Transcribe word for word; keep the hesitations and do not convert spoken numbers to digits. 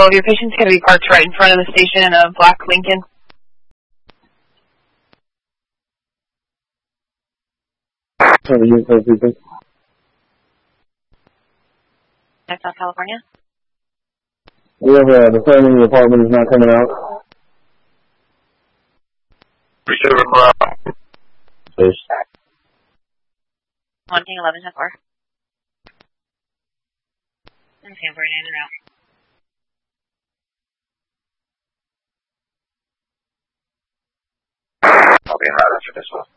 your patient's going to be parked right in front of the station in a black Lincoln. That's South California? We have uh, the phone in the apartment is not coming out. Please. one King eleven ten four. I'm Sanford in and out. I'll be hot after this one.